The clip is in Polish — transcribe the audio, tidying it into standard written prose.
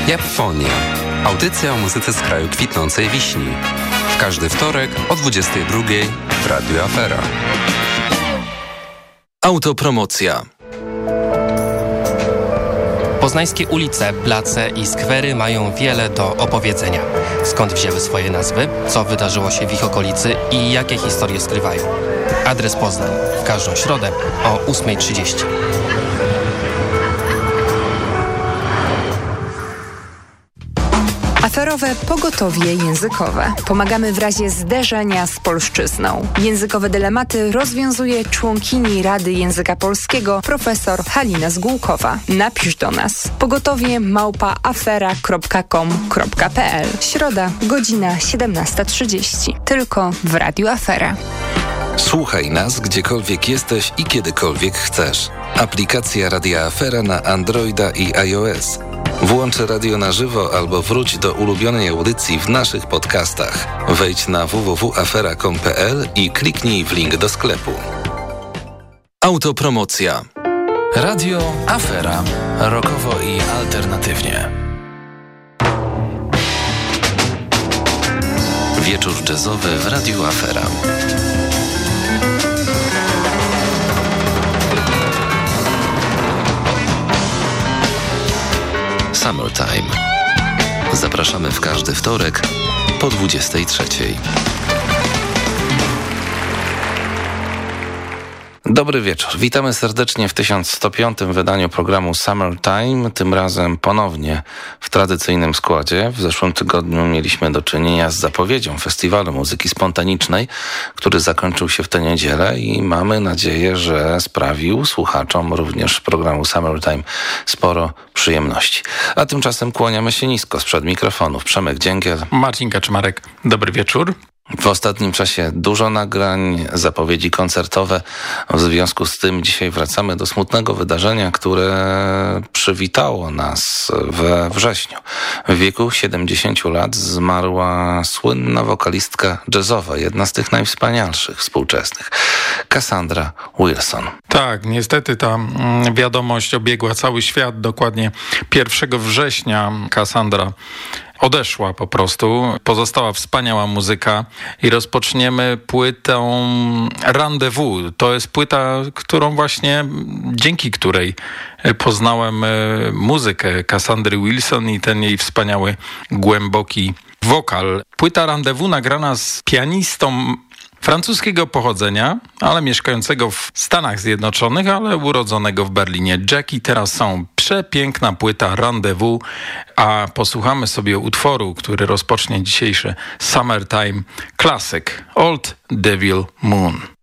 Japfonia. Audycja o muzyce z kraju kwitnącej wiśni. W każdy wtorek o 22:00 w Radiu Afera. Autopromocja. Poznańskie ulice, place i skwery mają wiele do opowiedzenia. Skąd wzięły swoje nazwy, co wydarzyło się w ich okolicy i jakie historie skrywają. Adres Poznań. W każdą środę o 8:30. Aferowe pogotowie językowe. Pomagamy w razie zderzenia z polszczyzną. Językowe dylematy rozwiązuje członkini Rady Języka Polskiego profesor Halina Zgółkowa. Napisz do nas pogotowie@afera.com.pl. Środa, godzina 17:30. Tylko w Radiu Afera. Słuchaj nas gdziekolwiek jesteś i kiedykolwiek chcesz. Aplikacja Radia Afera na Androida i iOS. Włącz radio na żywo albo wróć do ulubionej audycji w naszych podcastach. Wejdź na www.afera.com.pl i kliknij w link do sklepu. Autopromocja. Radio Afera. Rockowo i alternatywnie. Wieczór jazzowy w Radiu Afera. Summertime. Zapraszamy w każdy wtorek po 23:00. Dobry wieczór. Witamy serdecznie w 1105. wydaniu programu Summertime. Tym razem ponownie w tradycyjnym składzie. W zeszłym tygodniu mieliśmy do czynienia z zapowiedzią Festiwalu Muzyki Spontanicznej, który zakończył się w tę niedzielę i mamy nadzieję, że sprawił słuchaczom również programu Summertime sporo przyjemności. A tymczasem kłaniamy się nisko sprzed mikrofonów. Przemek Dzięgiel, Marcin Kaczmarek. Dobry wieczór. W ostatnim czasie dużo nagrań, zapowiedzi koncertowe. W związku z tym dzisiaj wracamy do smutnego wydarzenia, które przywitało nas we wrześniu. W wieku 70 lat zmarła słynna wokalistka jazzowa, jedna z tych najwspanialszych współczesnych, Cassandra Wilson. Tak, niestety ta wiadomość obiegła cały świat. Dokładnie 1 września Cassandra odeszła po prostu. Pozostała wspaniała muzyka i rozpoczniemy płytą Rendezvous. To jest płyta, dzięki której poznałem muzykę Cassandry Wilson i ten jej wspaniały, głęboki wokal. Płyta Rendezvous nagrana z pianistą francuskiego pochodzenia, ale mieszkającego w Stanach Zjednoczonych, ale urodzonego w Berlinie. Jackie Terrasson. Przepiękna płyta Rendezvous, a posłuchamy sobie utworu, który rozpocznie dzisiejszy Summertime Classic, Old Devil Moon.